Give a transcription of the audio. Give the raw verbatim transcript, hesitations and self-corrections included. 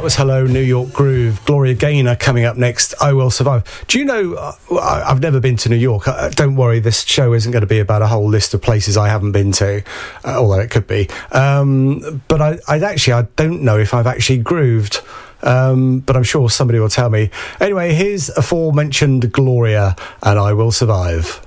was Hello, New York Groove. Gloria Gaynor coming up next, I Will Survive. Do you know, uh, I've never been to New York. Uh, don't worry, this show isn't going to be about a whole list of places I haven't been to, uh, although it could be. Um, but I, I'd actually, I don't know if I've actually grooved. Um, but I'm sure somebody will tell me. Anyway, here's aforementioned Gloria and I Will Survive.